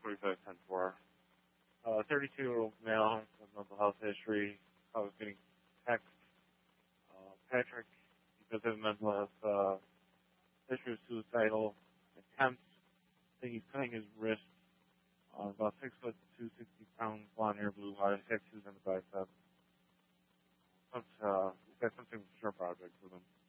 4510-4. 32-year-old male with mental health history. I was getting text. Patrick, he does have mental health history of suicidal attempts. I think he's cutting his wrist. About 6 foot 2, 60 pounds, blonde hair, blue eyes, tattoos on the bicep. He's got something with Sharp Objects with him.